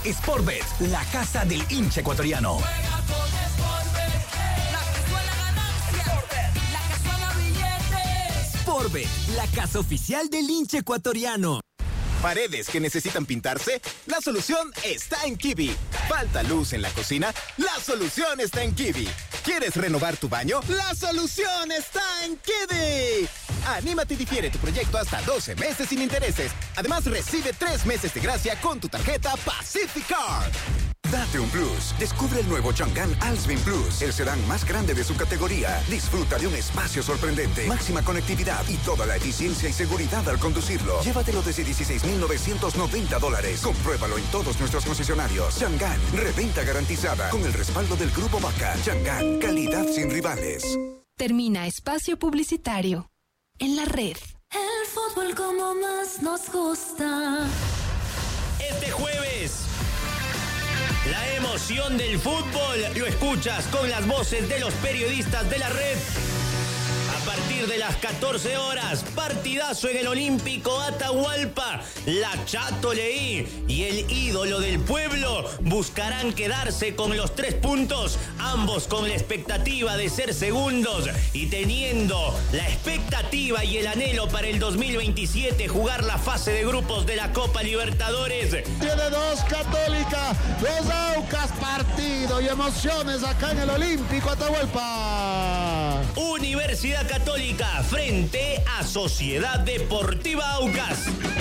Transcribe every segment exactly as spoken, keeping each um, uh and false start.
Sportbet, la casa del hincha ecuatoriano. Juega con Sportbet, la que suena ganancia. Sportbet, la que suena billetes. Sportbet, la casa oficial del hincha ecuatoriano. ¿Paredes que necesitan pintarse? La solución está en Kiwi. ¿Falta luz en la cocina? La solución está en Kiwi. ¿Quieres renovar tu baño? La solución está en Kiwi. Anímate y difiere tu proyecto hasta doce meses sin intereses. Además, recibe tres meses de gracia con tu tarjeta Pacific Card. Date un plus. Descubre el nuevo Chang'an Alsvin Plus, el sedán más grande de su categoría. Disfruta de un espacio sorprendente, máxima conectividad y toda la eficiencia y seguridad al conducirlo. Llévatelo desde dieciséis mil novecientos noventa dólares. Compruébalo en todos nuestros concesionarios. Chang'an, reventa garantizada con el respaldo del Grupo Vaca. Chang'an, calidad sin rivales. Termina espacio publicitario en la red. El fútbol como más nos gusta. Este jueves, la emoción del fútbol lo escuchas con las voces de los periodistas de la red. A partir de las catorce horas, partidazo en el Olímpico Atahualpa. La Chato Leí y el ídolo del pueblo buscarán quedarse con los tres puntos, ambos con la expectativa de ser segundos y teniendo la expectativa y el anhelo para el dos mil veintisiete jugar la fase de grupos de la Copa Libertadores. Tiene dos Católica, dos Aucas, partido y emociones acá en el Olímpico Atahualpa. Universidad Católica frente a Sociedad Deportiva Aucas.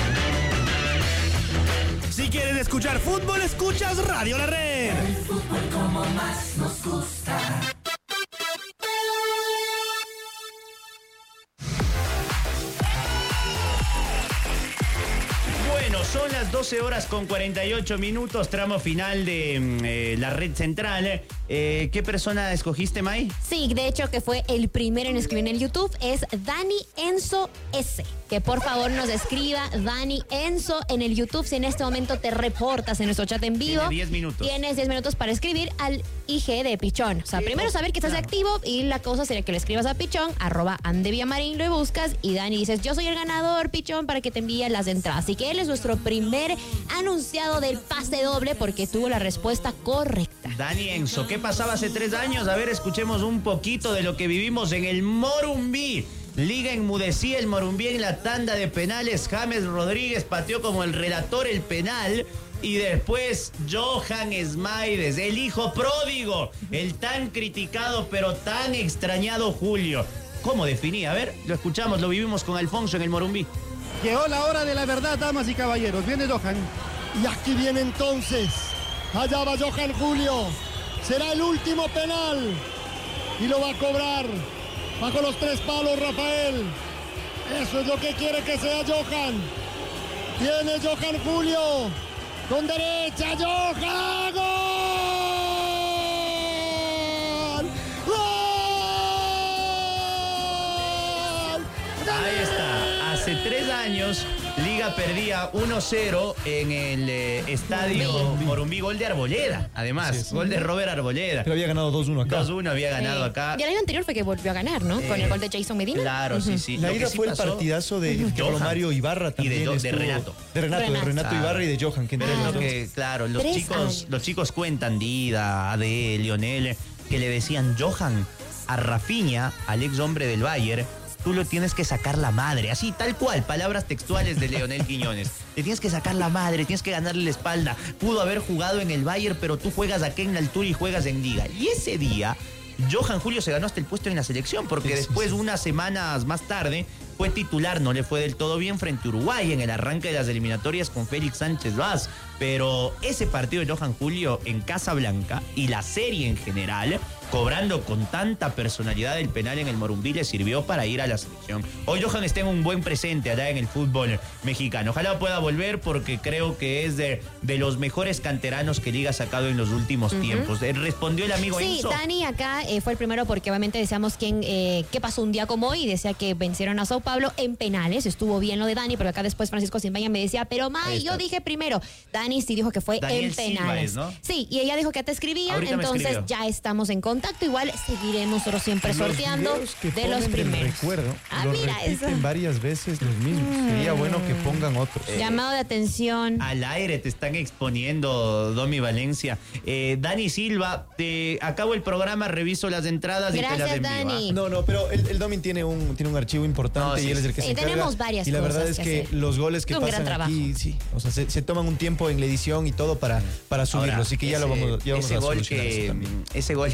Si quieres escuchar fútbol, escuchas Radio La Red. El fútbol como más nos gusta. Bueno, son las doce horas con cuarenta y ocho minutos, tramo final de eh, la red central. Eh, ¿Qué persona escogiste, May? Sí, de hecho que fue el primero en escribir en el YouTube, es Dani Enzo S. Que por favor nos escriba Dani Enzo en el YouTube si en este momento te reportas en nuestro chat en vivo. Tiene diez minutos. Tienes diez minutos para escribir al I G de Pichón. O sea, sí, primero saber que estás claro. activo y la cosa sería que le escribas a Pichón, arroba Ande Villamarín, lo buscas y Dani dices, yo soy el ganador, Pichón, para que te envíe las entradas. Así que él es nuestro primer anunciado del pase doble porque tuvo la respuesta correcta. Dani Enzo, ¿qué pasaba hace tres años? A ver, escuchemos un poquito de lo que vivimos en el Morumbí. Liga enmudecía el Morumbí en la tanda de penales. James Rodríguez pateó como el relator el penal. Y después Johan Esmaides, el hijo pródigo, el tan criticado pero tan extrañado Julio. ¿Cómo definía? A ver, lo escuchamos, lo vivimos con Alfonso en el Morumbí. Llegó la hora de la verdad, damas y caballeros. Viene Johan. Y aquí viene entonces. Allá va Johan Julio. Será el último penal. Y lo va a cobrar. Bajo los tres palos, Rafael. Eso es lo que quiere que sea Johan. Tiene Johan Julio. Con derecha, Johan. ¡Gol! ¡Gol! Ahí está. Hace tres años, Liga perdía uno cero en el eh, estadio Morumbí. Morumbí, gol de Arboleda, además, sí, sí. gol de Robert Arboleda. Pero había ganado dos uno acá. dos uno había ganado eh, acá. Y el año anterior fue que volvió a ganar, ¿no? Eh, Con el gol de Jason Medina. Claro, uh-huh. sí, sí. La ida sí fue pasó, el partidazo de, uh-huh. de Romario Ibarra también. Y de, estuvo, de Renato. De Renato, Renato. de Renato claro. Ibarra y de Johan. Que claro. Que, claro, los Tres chicos, años. los chicos cuentan, Dida, Ade, Lionel, que le decían Johan a Rafinha, al ex hombre del Bayern, tú lo tienes que sacar la madre, así, tal cual, palabras textuales de Leonel Quiñones. Te tienes que sacar la madre, tienes que ganarle la espalda. Pudo haber jugado en el Bayern, pero tú juegas aquí en la altura y juegas en Liga. Y ese día, Johan Julio se ganó hasta el puesto en la selección, porque sí, después, sí, sí. unas semanas más tarde, fue titular, no le fue del todo bien frente a Uruguay en el arranque de las eliminatorias con Félix Sánchez Vaz. Pero ese partido de Johan Julio en Casablanca y la serie en general, cobrando con tanta personalidad el penal en el Morumbí, le sirvió para ir a la selección. Hoy Johan está en un buen presente allá en el fútbol mexicano. Ojalá pueda volver porque creo que es de, de los mejores canteranos que Liga ha sacado en los últimos uh-huh. tiempos. Eh, respondió el amigo sí, Enzo. Sí, Dani acá eh, fue el primero porque obviamente decíamos quién, eh, qué pasó un día como hoy y decía que vencieron a Sao Paulo en penales. Estuvo bien lo de Dani, pero acá después Francisco Simbaña me decía, pero May, yo dije primero. Dani sí dijo que fue Daniel en penales. Silva es, ¿no? Sí, y ella dijo que te escribía, Ahorita entonces ya estamos en contacto. contacto. Igual seguiremos nosotros siempre sorteando de los primeros. Recuerdo, Ah, lo mira repiten eso. varias veces los mismos. Sería bueno que pongan otros. Eh, Llamado de atención. Al aire te están exponiendo, Domi Valencia. Eh, Dani Silva, te acabo el programa, reviso las entradas y te las Gracias, envío. Dani. ¿ah? No, no, pero el, el Domin tiene un, tiene un archivo importante No, sí, y él es el que sí, se encarga. tenemos varias Y la verdad cosas es que que hacer. los goles que Un gran pasan trabajo. aquí, sí, o sea, se, se toman un tiempo en la edición y todo para, para subirlo. Ahora, así que ya ese, lo vamos, ya vamos ese a gol solucionar eso que, también. ese gol,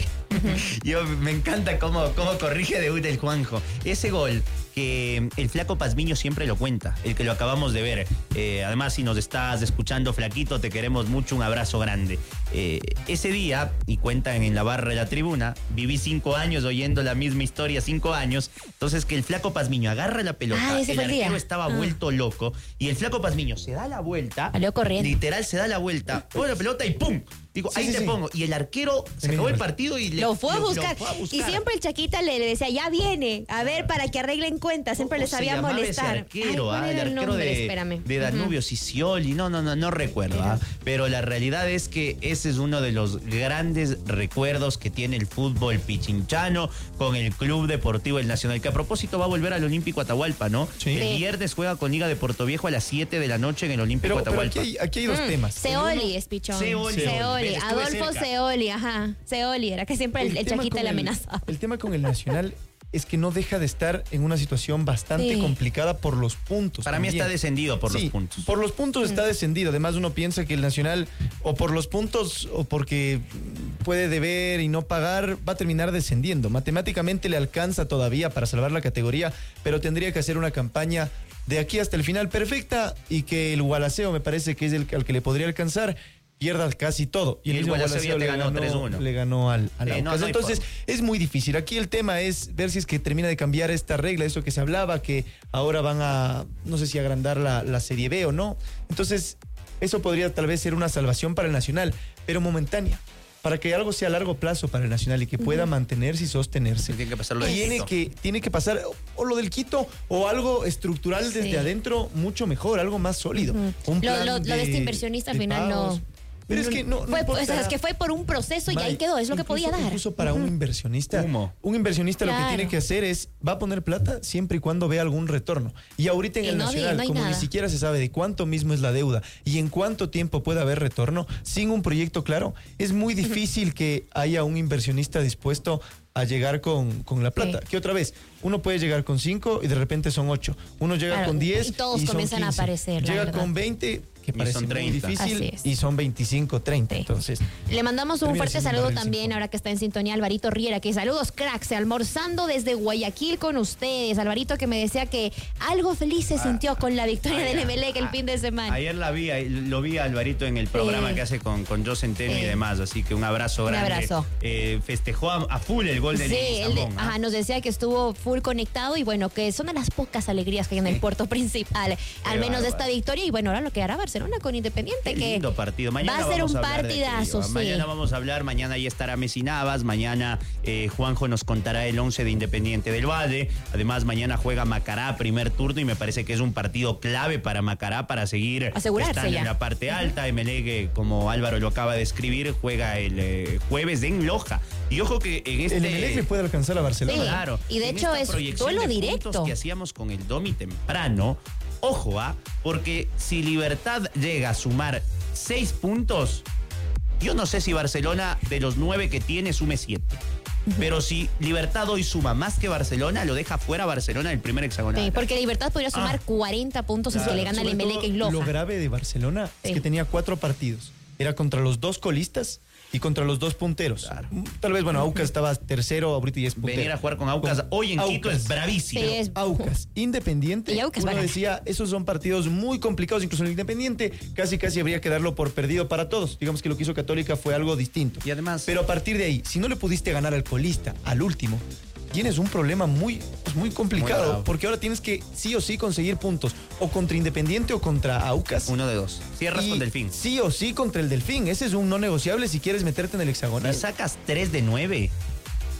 yo me encanta cómo, cómo corrige de una el Juanjo. Ese gol que el flaco Pazmiño siempre lo cuenta, el que lo acabamos de ver. Eh, además, si nos estás escuchando, flaquito, te queremos mucho, un abrazo grande. Eh, ese día, y cuentan en la barra de la tribuna, viví cinco años oyendo la misma historia, cinco años. Entonces, que el flaco Pazmiño agarra la pelota, Ah, ese el fue el arquero día. estaba Ah. vuelto loco, y el flaco Pazmiño se da la vuelta, Salió corriendo. literal se da la vuelta, pone la pelota y ¡pum! Digo, Sí, ahí sí, te sí. pongo. Y el arquero se acabó el partido y le, Lo fue a buscar. fue a buscar. Y siempre el Chaquita le, le decía, ya viene, a ver, para que arreglen cuentas. Siempre ¿Cómo les se sabía llamaba molestar. ese arquero, Ay, ah? ¿cuál El era arquero nombre? de, Espérame. de Danubio, Sicioli, no, no, no, no recuerdo, Era. ah. Pero la realidad es que ese es uno de los grandes recuerdos que tiene el fútbol pichinchano con el Club Deportivo El Nacional, que a propósito va a volver al Olímpico Atahualpa, ¿no? Sí. El Sí. viernes juega con Liga de Portoviejo a las siete de la noche en el Olímpico Pero, pero Atahualpa. aquí, hay, aquí hay dos Mm, temas. Seoli es pichón. Seoli. Seoli. Ves, estuve Adolfo cerca. Seoli, ajá. Seoli era que siempre el, el tema Chaquita con le el- amenazaba. El tema con el Nacional es que no deja de estar en una situación bastante Sí. complicada por los puntos. Para mí también. está descendido por Sí, los puntos. Por los puntos Mm. está descendido. Además, uno piensa que el Nacional, o por los puntos, o porque puede deber y no pagar, va a terminar descendiendo. Matemáticamente le alcanza todavía para salvar la categoría, pero tendría que hacer una campaña de aquí hasta el final perfecta y que el Gualaceo me parece que es el al que le podría alcanzar. Pierda casi todo. Y el mismo Gualaceo ya te le ganó tres uno. Le ganó al, al Sí, no, Aucas. no hay Entonces, forma. es muy difícil. Aquí el tema es ver si es que termina de cambiar esta regla, eso que se hablaba, que ahora van a, no sé si agrandar la, la Serie B o no. Entonces, eso podría tal vez ser una salvación para el Nacional, pero momentánea. Para que algo sea a largo plazo para el Nacional y que pueda mantenerse y sostenerse. Tiene que pasar lo del Tiene Quito. que, tiene que pasar o, o lo del Quito o algo estructural desde Sí. adentro mucho mejor, algo más sólido. Un Lo, plan lo- lo de este inversionista al de final pagos. no. Pero es que no, no Fue, importa. o sea, es que fue por un proceso y May, ahí quedó, es lo que incluso- podía dar. Incluso para un inversionista, Humo. un inversionista lo Claro. que tiene que hacer es, va a poner plata siempre y cuando vea algún retorno. Y ahorita en Y el no, Nacional, no hay como nada. ni siquiera se sabe de cuánto mismo es la deuda y en cuánto tiempo puede haber retorno, sin un proyecto claro, es muy difícil que haya un inversionista dispuesto a llegar con, con la plata. Sí. Que otra vez, uno puede llegar con cinco y de repente son ocho. Uno llega Claro, con diez y todos son comienzan a quince. aparecer, la Llega verdad. con veinte, que Y parece son muy treinta. difícil, Así es. y son veinticinco, treinta. Sí. Entonces, Le mandamos un Termina fuerte siendo un saludo barril también, sin ahora que está en sintonía, Alvarito Riera, que saludos cracks, almorzando desde Guayaquil con ustedes. Alvarito que me decía que algo feliz se sintió con la victoria del Emelec el fin de semana. Ayer la vi, ahí- lo vi a Alvarito en el programa Sí. que hace con, con Joe Centeno Sí. y demás, así que un abrazo Un grande. abrazo. Eh, festejó a, a full el gol de Sí, él de- Leguizamón, ¿ah? ajá, nos decía que estuvo full conectado y bueno, que son de las pocas alegrías que hay en el puerto principal, al menos de esta bárbaro. victoria y bueno, ahora lo que hará Barcelona con Independiente, Qué que lindo partido. Mañana va a ser vamos un hablar de partidazo, aquello. sí. Mañana vamos a hablar, mañana ya estará Messi Navas, mañana eh, Juanjo nos contará el once de Independiente del Valle, además mañana juega Macará primer turno y me parece que es un partido clave para Macará para seguir Asegurarse estando ya. en la parte alta. Emelec, eh, como Álvaro lo acaba de escribir, juega el eh, jueves en Loja. Y ojo que en este... el Emelec le puede alcanzar a Barcelona. Sí. Claro. Y de En hecho esta es proyección duelo de directo. puntos que hacíamos con el Domi temprano, ojo, ¿ah? Porque si Libertad llega a sumar seis puntos, yo no sé si Barcelona de los nueve que tiene sume siete. Pero si Libertad hoy suma más que Barcelona, lo deja fuera Barcelona del primer hexagonal. Sí, porque Libertad podría sumar cuarenta puntos si se le gana al Sobre Emelec todo, en Loja. Lo grave de Barcelona Sí. es que tenía cuatro partidos. Era contra los dos colistas y contra los dos punteros. Mm, Tal vez, bueno, Aucas estaba tercero, ahorita ya es puntero. Venir a jugar con Aucas hoy en Quito es bravísimo. Sí, es- Aucas, Independiente, Y Aucas va a uno ganar. decía, esos son partidos muy complicados, incluso el Independiente casi casi habría que darlo por perdido para todos. Digamos que lo que hizo Católica fue algo distinto. Y además- Pero a partir de ahí, si no le pudiste ganar al colista, al último, tienes un problema muy, pues, muy Muy complicado, bravo. porque ahora tienes que sí o sí conseguir puntos, o contra Independiente o contra Aucas. Uno de dos. Cierras Y con Delfín. Sí o sí contra el Delfín. Ese es un no negociable si quieres meterte en el hexagonal. Y sacas tres de nueve.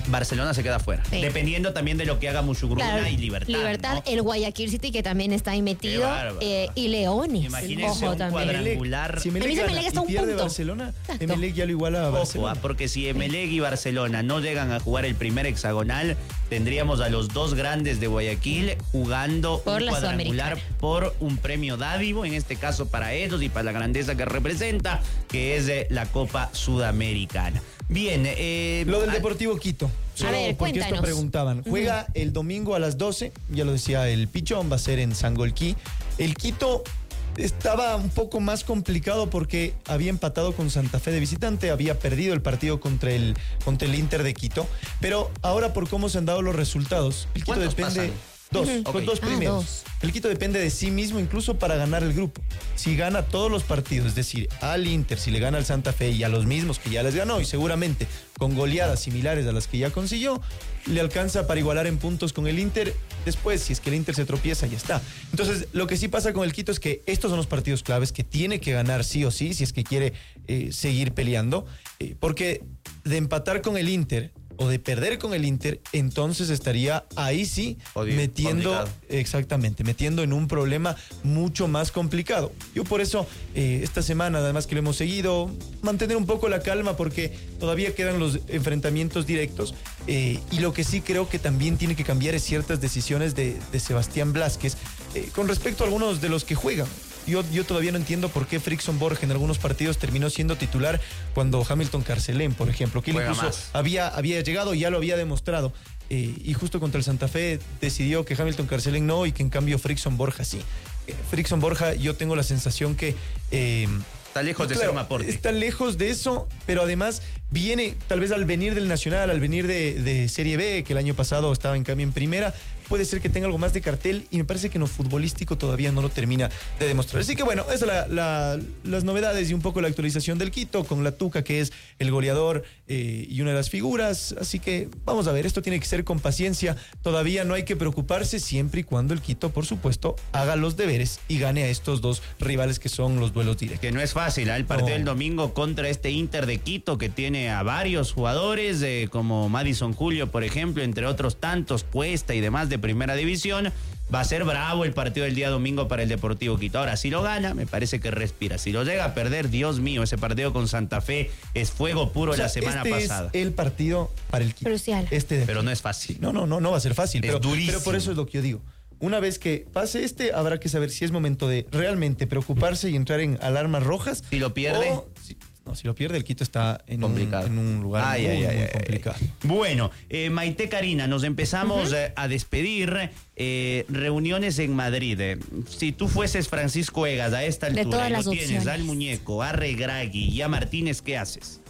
Barcelona se queda fuera. Sí. Dependiendo también de lo que haga Mushuguruna Claro, y Libertad. Libertad, ¿no? el Guayaquil City que también está ahí metido. Eh, y Leones. Imagínense Ojo un también. cuadrangular. Si A mí Emelec se gana Emelec está y un pierde punto. Barcelona, Exacto. Emelec ya lo iguala a Ojo, Barcelona. ah, porque si Emelec y Barcelona no llegan a jugar el primer hexagonal, tendríamos a los dos grandes de Guayaquil jugando Por un la cuadrangular Sudamericana. por un premio dádivo, en este caso para ellos y para la grandeza que representa, que es eh, la Copa Sudamericana. Bien, eh, Lo del a- Deportivo Quito. Solo ver, porque esto cuéntanos. preguntaban. Juega el domingo a las doce, ya lo decía el Pichón, va a ser en Sangolquí. El Quito estaba un poco más complicado porque había empatado con Santa Fe de visitante, había perdido el partido contra el, contra el Inter de Quito, pero ahora por cómo se han dado los resultados, el Quito ¿Cuántos depende... pasan? Dos, Ujú. los Ok. dos Ah, primeros. dos. El Quito depende de sí mismo incluso para ganar el grupo. Si gana todos los partidos, es decir, al Inter, si le gana al Santa Fe y a los mismos que ya les ganó y seguramente con goleadas similares a las que ya consiguió, le alcanza para igualar en puntos con el Inter. Después, si es que el Inter se tropieza, ya está. Entonces, lo que sí pasa con el Quito es que estos son los partidos claves que tiene que ganar sí o sí, si es que quiere eh, seguir peleando. Eh, porque de empatar con el Inter o de perder con el Inter, entonces estaría ahí sí Jodido, metiendo, complicado. exactamente, metiendo en un problema mucho más complicado. Yo por eso, eh, esta semana, además que lo hemos seguido, mantener un poco la calma porque todavía quedan los enfrentamientos directos. Eh, y lo que sí creo que también tiene que cambiar es ciertas decisiones de, de Sebastián Blázquez eh, con respecto a algunos de los que juegan. Yo, yo todavía no entiendo por qué Frickson Borja en algunos partidos terminó siendo titular cuando Hamilton Carcelén, por ejemplo, que él Juega incluso más. había, había llegado y ya lo había demostrado. Eh, y justo contra el Santa Fe decidió que Hamilton Carcelén no y que en cambio Frickson Borja sí. Eh, Frickson Borja, yo tengo la sensación que... eh, Está lejos de claro, ser un aporte. Está lejos de eso, pero además viene, tal vez al venir del Nacional, al venir de, de Serie B, que el año pasado estaba en cambio en primera, puede ser que tenga algo más de cartel y me parece que en lo futbolístico todavía no lo termina de demostrar. Así que bueno, esas son la, la, las novedades y un poco la actualización del Quito con la Tuca, que es el goleador eh, y una de las figuras. Así que vamos a ver, esto tiene que ser con paciencia. Todavía no hay que preocuparse siempre y cuando el Quito, por supuesto, haga los deberes y gane a estos dos rivales que son los duelos directos. Que no es fácil, ¿eh? El partido No. del domingo contra este Inter de Quito que tiene a varios jugadores eh, como Madison Julio, por ejemplo, entre otros tantos, Cuesta y demás de primera división. Va a ser bravo el partido del día domingo para el Deportivo Quito. Ahora, si lo gana, me parece que respira. Si lo llega a perder, Dios mío, ese partido con Santa Fe es fuego puro O sea, la semana este pasada. es el partido para el Quito. Crucial. Este de Pero aquí. no es fácil. No, no, no, no va a ser fácil. Es pero, durísimo. pero por eso es lo que yo digo. Una vez que pase este, habrá que saber si es momento de realmente preocuparse y entrar en alarmas rojas. Si lo pierde. o si- no, si lo pierde, el Quito está en, un, Complicado. en un lugar Ay, muy, ay, ay, muy ay, complicado. ay. Bueno, eh, Maite Karina, nos empezamos eh, a despedir. Eh, reuniones en Madrid. Eh, si tú fueses Francisco Egas a esta De altura todas y lo las tienes opciones. al muñeco, a Regragui y a Martínez, ¿qué haces?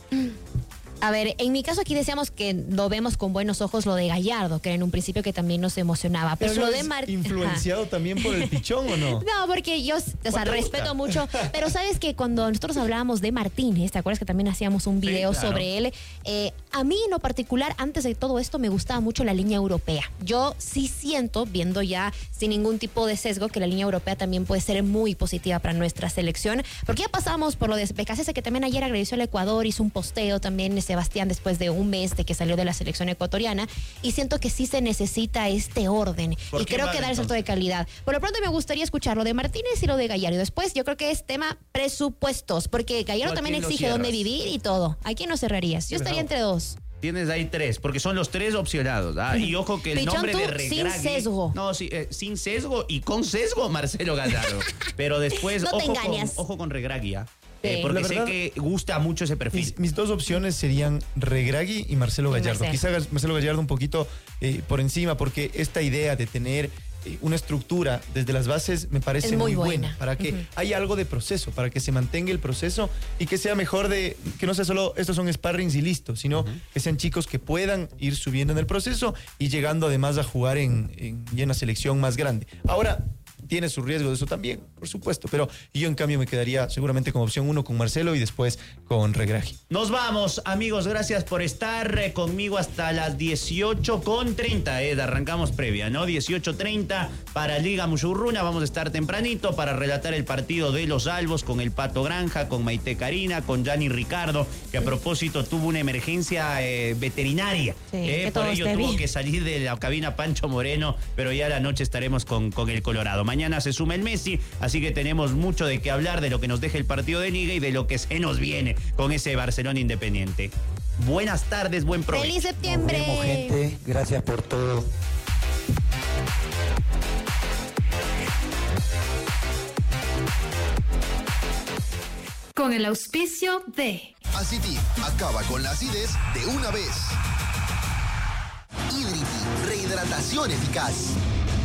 A ver, en mi caso aquí decíamos que lo vemos con buenos ojos lo de Gallardo, que en un principio que también nos emocionaba. Pero ¿Eso lo de es Martínez. influenciado también por el Pichón o no? No, porque yo, o sea, te respeto gusta? mucho, pero sabes que cuando nosotros hablábamos de Martínez, ¿te acuerdas que también hacíamos un video claro. sobre él? Eh, a mí en lo particular, antes de todo esto, me gustaba mucho la línea europea. Yo sí siento, viendo ya sin ningún tipo de sesgo, que la línea europea también puede ser muy positiva para nuestra selección, porque ya pasamos por lo de Becasese, que también ayer agradeció al Ecuador, hizo un posteo también Sebastián después de un mes de que salió de la selección ecuatoriana, y siento que sí se necesita este orden, ¿Por y qué creo mal, que dar el salto entonces? de calidad. Por lo pronto me gustaría escuchar lo de Martínez y lo de Gallardo. Después yo creo que es tema presupuestos, porque Gallardo ¿Tú a también quién lo exige dónde cierras? vivir y todo. ¿A quién no cerrarías? Yo estaría entre dos. Tienes ahí tres, porque son los tres opcionados. ¿ah? Y ojo que el Pichón, nombre tú, de sin Regragui... sesgo. No, sí, eh, sin sesgo y con sesgo, Marcelo Gallardo. Pero después, No te ojo, con, engañas. ojo con Regragui, ¿ah? Eh, Sí. porque La sé verdad- que gusta mucho ese perfil. Mis, mis dos opciones serían Regragui y Marcelo Y Gallardo. Marcelo. Quizá Marcelo Gallardo un poquito eh, por encima, porque esta idea de tener eh, una estructura desde las bases me parece Es muy muy buena, buena. para que Ujú. haya algo de proceso, para que se mantenga el proceso y que sea mejor de que no sea solo estos son sparrings y listo, sino que sean chicos que puedan ir subiendo en el proceso y llegando además a jugar en, en, ya en una selección más grande. Ahora, tiene su riesgo de eso también, por supuesto. Pero yo en cambio me quedaría seguramente con opción uno con Marcelo y después con Regragui. Nos vamos, amigos, gracias por estar eh, conmigo hasta las dieciocho con treinta, eh, arrancamos previa, ¿no? dieciocho treinta para Liga Mushurruna, vamos a estar tempranito para relatar el partido de los Albos con el Pato Granja, con Maite Karina, con Gianni Ricardo, que a propósito tuvo una emergencia eh, veterinaria, Sí, eh, que por todo ello esté tuvo bien. que salir de la cabina Pancho Moreno, pero ya a la noche estaremos con, con el Colorado. Mañana se suma el Messi, así que tenemos mucho de qué hablar, de lo que nos deja el partido de Liga y de lo que se nos viene con ese Barcelona Independiente. Buenas tardes, buen provecho. ¡Feliz septiembre! Nos vemos, gente. Gracias por todo. Con el auspicio de Aciti acaba con la acidez de una vez. Hídriti, rehidratación eficaz.